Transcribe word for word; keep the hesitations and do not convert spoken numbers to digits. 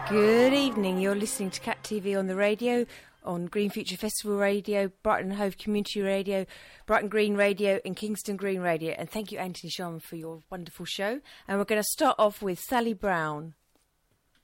Good evening. You're listening to Cat T V on the radio, on Green Future Festival Radio, Brighton Hove Community Radio, Brighton Green Radio and Kingston Green Radio. And thank you, Anthony Sharman, for your wonderful show. And we're going to start off with Sally Brown.